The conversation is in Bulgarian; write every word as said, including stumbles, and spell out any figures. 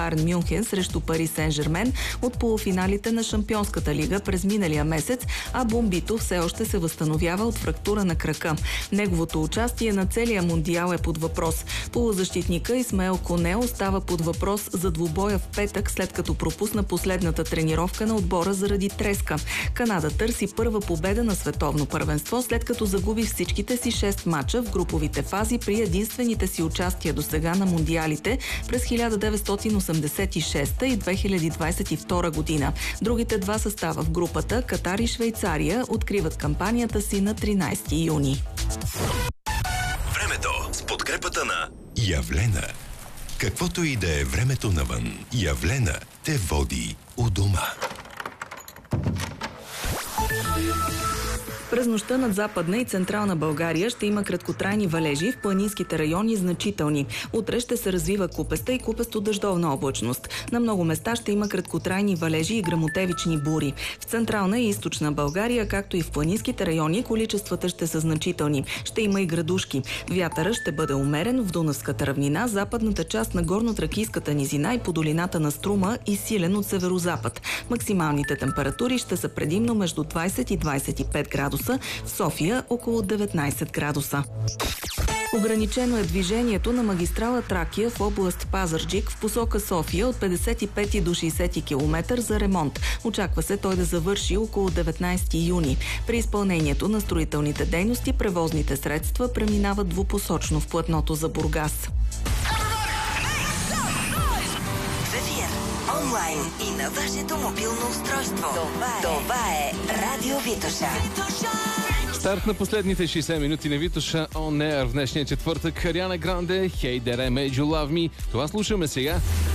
Байерн Мюнхен срещу Пари Сен-Жермен от полуфиналите на Шампионската лига през миналия месец, а Бомбито все още се възстановява от фрактура на крака. Неговото участие на целия Мондиал е под въпрос. Полузащитника Исмаел Коне остава под въпрос за двубоя в петък, след като пропусна последната тренировка на отбора заради треска. Канада търси първа победа на световно първенство, след като загуби всичките си шест мача в груповите фази при единствените си участия до сега на мондиалите през хиляда деветстотин осемдесет и шеста и две хиляди двадесет и втора година. Другите два състава в групата, Катар и Швейцария, откриват кампанията си на тринадесети юни. Времето с подкрепата на Явлена. Каквото и да е времето навън, Явлена те води у дома. През нощта над Западна и Централна България ще има краткотрайни валежи, в планинските райони значителни. Утре ще се развива купеста и купесто-дъждовна облачност. На много места ще има краткотрайни валежи и гръмотевични бури. В Централна и Източна България, както и в планинските райони, количествата ще са значителни. Ще има и градушки. Вятъра ще бъде умерен в Дунавската равнина, западната част на горно-тракийската низина и по долината на Струма и силен от северозапад. Максималните температури ще са предимно между двадесет и двадесет и пет градуса. В София около деветнадесет градуса. Ограничено е движението на магистрала Тракия в област Пазарджик в посока София от петдесет и пети до шейсети километър за ремонт. Очаква се той да завърши около деветнадесети юни. При изпълнението на строителните дейности превозните средства преминават двупосочно в платното за Бургас. В ефир, онлайн и на вашето мобилно устройство. Това е, Това е Радио Витоша. Старт на последните шейсет минути на Витоша On Air в днешния четвъртък. Ариана Гранде, Hey There, Made You Love Me. Това слушаме сега.